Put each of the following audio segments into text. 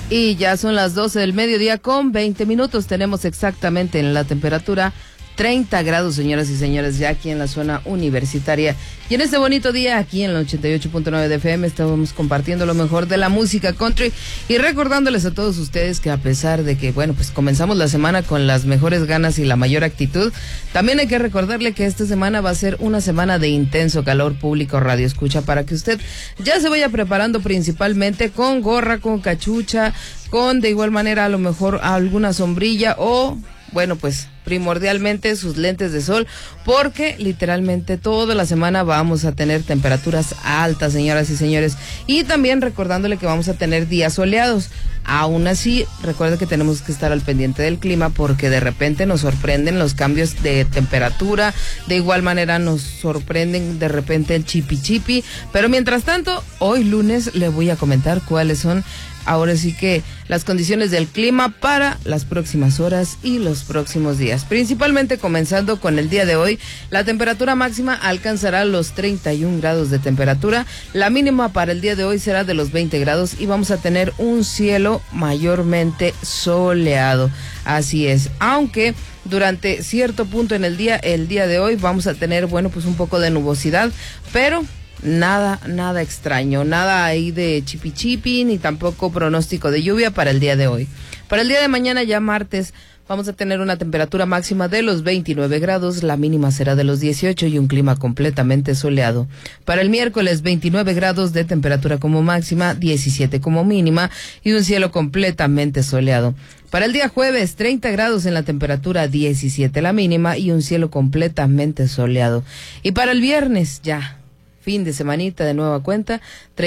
Y ya son las 12 del mediodía con 20 minutos. Tenemos exactamente en la temperatura 30 grados, señoras y señores, ya aquí en la zona universitaria. Y en este bonito día, aquí en la 88.9 de FM, estamos compartiendo lo mejor de la música country y recordándoles a todos ustedes que a pesar de que, bueno, pues comenzamos la semana con las mejores ganas y la mayor actitud, también hay que recordarle que esta semana va a ser una semana de intenso calor público radio escucha, para que usted ya se vaya preparando principalmente con gorra, con cachucha, con de igual manera a lo mejor alguna sombrilla o, bueno, pues primordialmente sus lentes de sol, porque literalmente toda la semana vamos a tener temperaturas altas, señoras y señores, y también recordándole que vamos a tener días soleados. Aún así, recuerde que tenemos que estar al pendiente del clima, porque de repente nos sorprenden los cambios de temperatura, de igual manera nos sorprenden de repente el chipi chipi, pero mientras tanto, hoy lunes le voy a comentar cuáles son ahora sí que las condiciones del clima para las próximas horas y los próximos días. Principalmente comenzando con el día de hoy, la temperatura máxima alcanzará los 31 grados de temperatura, la mínima para el día de hoy será de los 20 grados y vamos a tener un cielo mayormente soleado. Así es, aunque durante cierto punto en el día de hoy vamos a tener, bueno, pues un poco de nubosidad, pero nada extraño, nada ahí de chipi chipi, ni tampoco pronóstico de lluvia para el día de hoy. Para el día de mañana, ya martes, vamos a tener una temperatura máxima de los 29 grados, la mínima será de los 18 y un clima completamente soleado. Para el miércoles, 29 grados de temperatura como máxima, 17 como mínima y un cielo completamente soleado. Para el día jueves, 30 grados en la temperatura, 17 la mínima y un cielo completamente soleado. Y para el viernes, ya fin de semanita de nueva cuenta,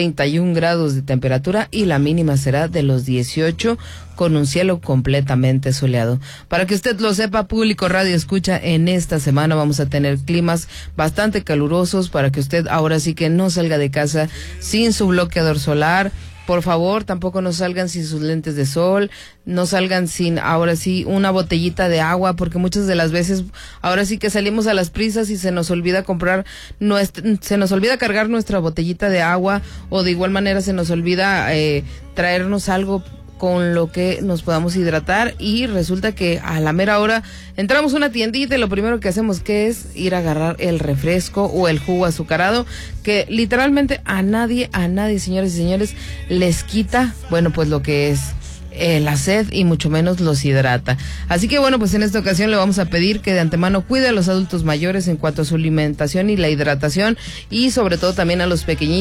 31 grados de temperatura y la mínima será de los 18 con un cielo completamente soleado. Para que usted lo sepa, público radio escucha, en esta semana vamos a tener climas bastante calurosos para que usted ahora sí que no salga de casa sin su bloqueador solar. Por favor, tampoco no salgan sin sus lentes de sol, no salgan sin, ahora sí, una botellita de agua, porque muchas de las veces, ahora sí que salimos a las prisas y se nos olvida cargar nuestra botellita de agua, o de igual manera se nos olvida traernos algo con lo que nos podamos hidratar, y resulta que a la mera hora entramos a una tiendita y lo primero que hacemos que es ir a agarrar el refresco o el jugo azucarado, que literalmente a nadie, señores y señores, les quita, bueno, pues lo que es la sed y mucho menos los hidrata. Así que bueno, pues en esta ocasión le vamos a pedir que de antemano cuide a los adultos mayores en cuanto a su alimentación y la hidratación, y sobre todo también a los pequeñitos